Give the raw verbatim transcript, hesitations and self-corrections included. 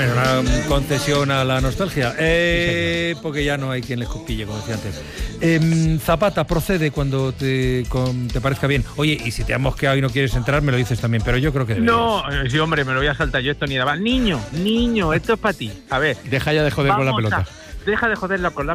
Una concesión a la nostalgia, eh, porque ya no hay quien les copille, como decía antes. Eh, Zapata, procede cuando te, con, te parezca bien. Oye, y si te has mosqueado y no quieres entrar, me lo dices también, pero yo creo que deberías. No, sí, hombre, me lo voy a saltar yo esto ni nada. Niño, niño, esto es para ti. A ver. Deja ya de joder con la pelota. A, deja de joderla con la